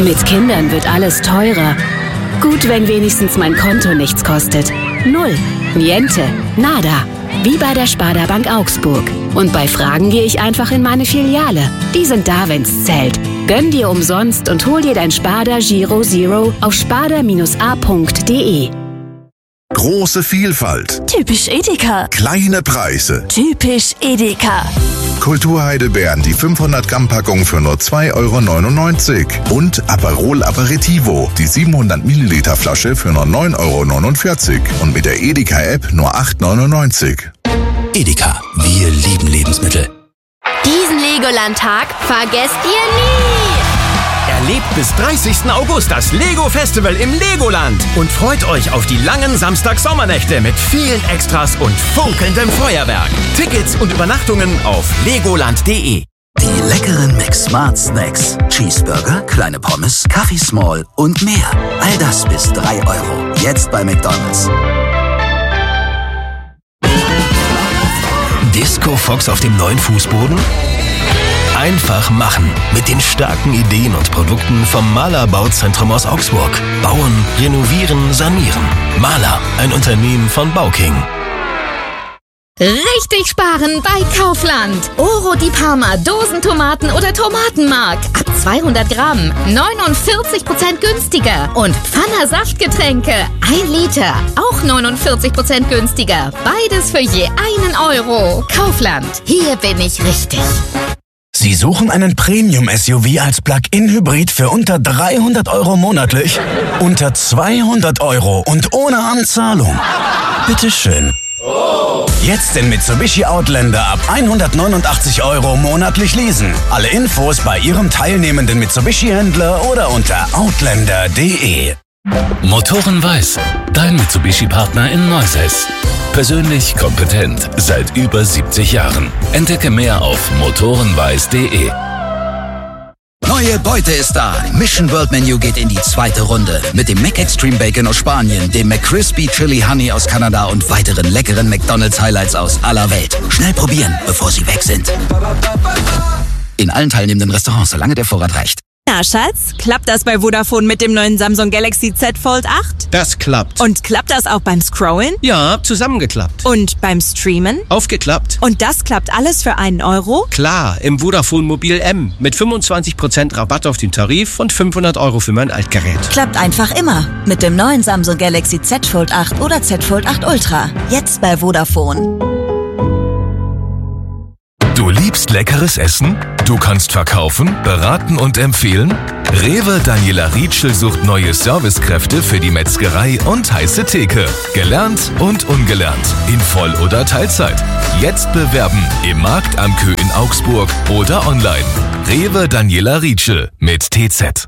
Mit Kindern wird alles teurer. Gut, wenn wenigstens mein Konto nichts kostet. Null. Niente. Nada. Wie bei der Sparda Bank Augsburg. Und bei Fragen gehe ich einfach in meine Filiale. Die sind da, wenn's zählt. Gönn dir umsonst und hol dir dein Sparda Giro Zero auf sparda-a.de. Große Vielfalt. Typisch Edeka. Kleine Preise. Typisch Edeka. Kulturheidelbeeren, die 500 Gramm Packung für nur 2,99 € und Aperol Aperitivo, die 700 Milliliter Flasche für nur 9,49 € und mit der Edeka-App nur 8,99 €. Edeka, wir lieben Lebensmittel. Diesen Legoland-Tag vergesst ihr nie! Erlebt bis 30. August das Lego-Festival im Legoland und freut euch auf die langen Samstag-Sommernächte mit vielen Extras und funkelndem Feuerwerk. Tickets und Übernachtungen auf legoland.de. Die leckeren McSmart Snacks. Cheeseburger, kleine Pommes, Kaffee Small und mehr. All das bis 3 €. Jetzt bei McDonald's. Disco Fox auf dem neuen Fußboden? Einfach machen mit den starken Ideen und Produkten vom Mahler Bauzentrum aus Augsburg. Bauen, renovieren, sanieren. Mahler, ein Unternehmen von Bauking. Richtig sparen bei Kaufland. Oro di Parma, Dosentomaten oder Tomatenmark. Ab 200 Gramm, 49% günstiger. Und Pfanner Saftgetränke, 1 Liter, auch 49% günstiger. Beides für je 1 €. Kaufland, hier bin ich richtig. Sie suchen einen Premium-SUV als Plug-in-Hybrid für unter 300 € monatlich? Unter 200 € und ohne Anzahlung. Bitteschön. Jetzt den Mitsubishi Outlander ab 189 € monatlich leasen. Alle Infos bei Ihrem teilnehmenden Mitsubishi-Händler oder unter outlander.de. Motoren Weiß, dein Mitsubishi-Partner in Neuss. Persönlich kompetent seit über 70 Jahren. Entdecke mehr auf motorenweiß.de. Neue Beute ist da. Mission World Menu geht in die 2. Runde. Mit dem Mac Extreme Bacon aus Spanien, dem McCrispy Chili Honey aus Kanada und weiteren leckeren McDonald's Highlights aus aller Welt. Schnell probieren, bevor sie weg sind. In allen teilnehmenden Restaurants, solange der Vorrat reicht. Na, Schatz, klappt das bei Vodafone mit dem neuen Samsung Galaxy Z Fold 8? Das klappt. Und klappt das auch beim Scrollen? Ja, zusammengeklappt. Und beim Streamen? Aufgeklappt. Und das klappt alles für 1 €? Klar, im Vodafone Mobil M mit 25% Rabatt auf den Tarif und 500 € für mein Altgerät. Klappt einfach immer. Mit dem neuen Samsung Galaxy Z Fold 8 oder Z Fold 8 Ultra. Jetzt bei Vodafone. Du liebst leckeres Essen? Du kannst verkaufen, beraten und empfehlen? Rewe Daniela Rietschel sucht neue Servicekräfte für die Metzgerei und heiße Theke. Gelernt und ungelernt. In Voll- oder Teilzeit. Jetzt bewerben im Markt am Kö in Augsburg oder online. Rewe Daniela Rietschel mit TZ.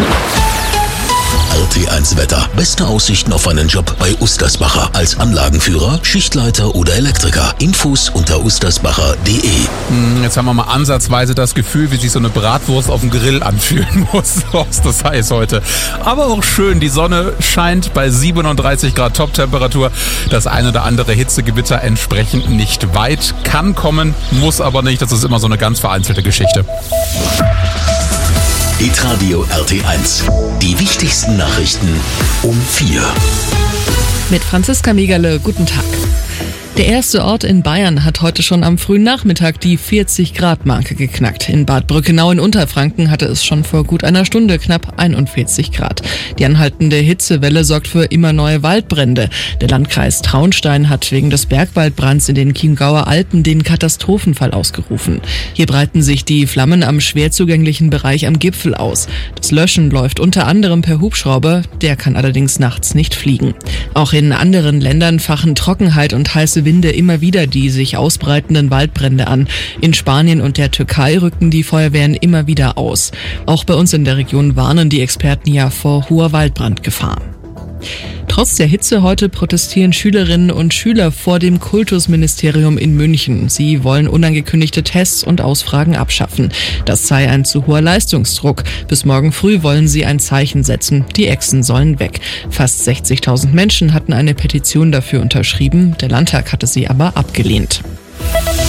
RT1 Wetter. Beste Aussichten auf einen Job bei Ustersbacher. Als Anlagenführer, Schichtleiter oder Elektriker. Infos unter ustersbacher.de. Jetzt haben wir mal ansatzweise das Gefühl, wie sich so eine Bratwurst auf dem Grill anfühlen muss. Das heiß heute. Aber auch schön, die Sonne scheint bei 37 Grad Top-Temperatur. Das ein oder andere Hitzegewitter entsprechend nicht weit. Kann kommen, muss aber nicht. Das ist immer so eine ganz vereinzelte Geschichte. Hitradio RT1. Die wichtigsten Nachrichten um 4. Mit Franziska Megerle, guten Tag. Der erste Ort in Bayern hat heute schon am frühen Nachmittag die 40-Grad-Marke geknackt. In Bad Brückenau in Unterfranken hatte es schon vor gut einer Stunde knapp 41 Grad. Die anhaltende Hitzewelle sorgt für immer neue Waldbrände. Der Landkreis Traunstein hat wegen des Bergwaldbrands in den Chiemgauer Alpen den Katastrophenfall ausgerufen. Hier breiten sich die Flammen am schwer zugänglichen Bereich am Gipfel aus. Das Löschen läuft unter anderem per Hubschrauber, der kann allerdings nachts nicht fliegen. Auch in anderen Ländern fachen Trockenheit und heiße Winde immer wieder die sich ausbreitenden Waldbrände an. In Spanien und der Türkei rücken die Feuerwehren immer wieder aus. Auch bei uns in der Region warnen die Experten ja vor hoher Waldbrandgefahr. Trotz der Hitze heute protestieren Schülerinnen und Schüler vor dem Kultusministerium in München. Sie wollen unangekündigte Tests und Ausfragen abschaffen. Das sei ein zu hoher Leistungsdruck. Bis morgen früh wollen sie ein Zeichen setzen. Die Echsen sollen weg. Fast 60.000 Menschen hatten eine Petition dafür unterschrieben. Der Landtag hatte sie aber abgelehnt.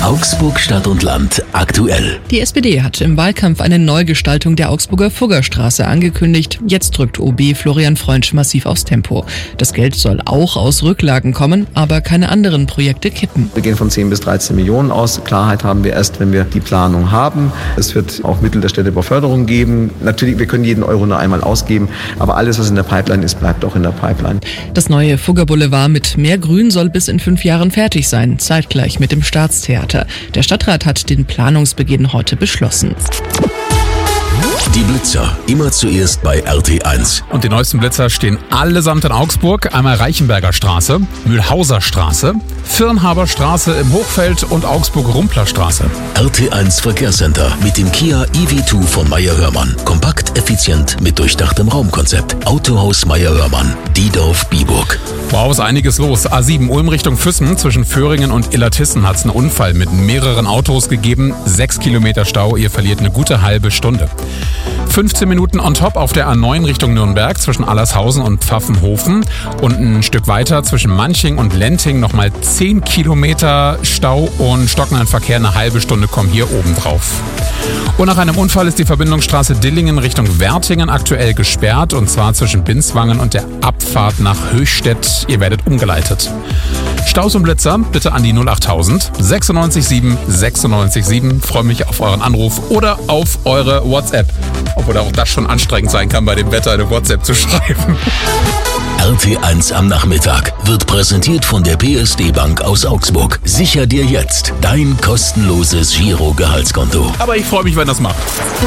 Augsburg Stadt und Land aktuell. Die SPD hat im Wahlkampf eine Neugestaltung der Augsburger Fuggerstraße angekündigt. Jetzt drückt OB Florian Freundsch massiv aufs Tempo. Das Geld soll auch aus Rücklagen kommen, aber keine anderen Projekte kippen. Wir gehen von 10 bis 13 Millionen aus. Klarheit haben wir erst, wenn wir die Planung haben. Es wird auch Mittel der Städtebauförderung geben. Natürlich, wir können jeden Euro nur einmal ausgeben, aber alles, was in der Pipeline ist, bleibt auch in der Pipeline. Das neue Fuggerboulevard mit mehr Grün soll bis in 5 Jahren fertig sein, zeitgleich mit dem Staatstheater. Der Stadtrat hat den Planungsbeginn heute beschlossen. Die Blitzer, immer zuerst bei RT1. Und die neuesten Blitzer stehen allesamt in Augsburg. Einmal Reichenberger Straße, Mühlhauser Straße, Firnhaber Straße im Hochfeld und Augsburg-Rumpler Straße. RT1 Verkehrscenter mit dem Kia EV2 von Meyer-Hörmann. Kompakt, effizient, mit durchdachtem Raumkonzept. Autohaus Meyer-Hörmann, Diedorf-Biburg. Wow, ist einiges los. A7 Ulm Richtung Füssen, zwischen Föhringen und Illertissen hat es einen Unfall mit mehreren Autos gegeben. 6 Kilometer Stau, ihr verliert eine gute halbe Stunde. 15 Minuten on top auf der A9 Richtung Nürnberg zwischen Allershausen und Pfaffenhofen und ein Stück weiter zwischen Manching und Lenting nochmal 10 Kilometer Stau und stockenden Verkehr, eine halbe Stunde kommen hier oben drauf. Und nach einem Unfall ist die Verbindungsstraße Dillingen Richtung Wertingen aktuell gesperrt und zwar zwischen Binswangen und der Abfahrt nach Höchstädt. Ihr werdet umgeleitet. Staus und Blitzer bitte an die 08000 967 967. Freue mich auf euren Anruf oder auf eure WhatsApp. Obwohl auch das schon anstrengend sein kann, bei dem Wetter eine WhatsApp zu schreiben. RT1 am Nachmittag wird präsentiert von der PSD Bank aus Augsburg. Sicher dir jetzt dein kostenloses Giro-Gehaltskonto. Aber ich freue mich, wenn das macht.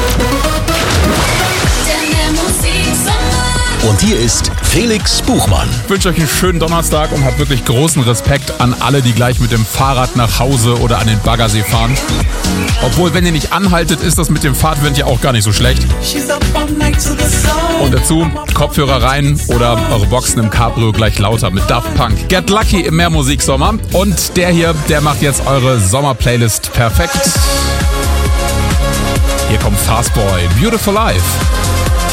Und hier ist Felix Buchmann. Ich wünsche euch einen schönen Donnerstag und habt wirklich großen Respekt an alle, die gleich mit dem Fahrrad nach Hause oder an den Baggersee fahren. Obwohl, wenn ihr nicht anhaltet, ist das mit dem Fahrtwind ja auch gar nicht so schlecht. Und dazu Kopfhörer rein oder eure Boxen im Cabrio gleich lauter mit Daft Punk. Get Lucky im Mehrmusiksommer. Und der hier, der macht jetzt eure Sommerplaylist perfekt. Hier kommt Fastboy, Beautiful Life.